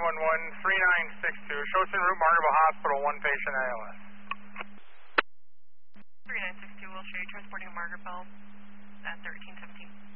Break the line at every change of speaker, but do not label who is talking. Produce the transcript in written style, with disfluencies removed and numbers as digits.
3962. Shows en route Margaretville Hospital, one patient ALS.
3962, we'll show you transporting Margaretville at 1317.